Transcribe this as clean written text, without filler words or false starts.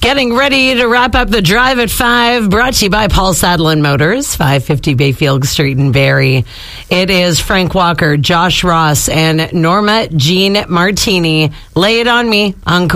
Getting ready to wrap up the Drive at 5, brought to you by Paul Sadlin Motors, 550 Bayfield Street in Barrie. It is Frank Walker, Josh Ross, and Norma Jean Martini. Lay it on me on